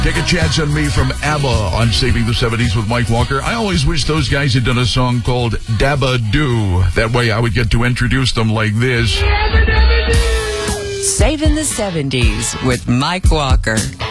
Take a Chance on Me from ABBA on Saving the 70s with Mike Walker. I always wish those guys had done a song called Dabba Doo. That way I would get to introduce them like this. Saving the 70s with Mike Walker.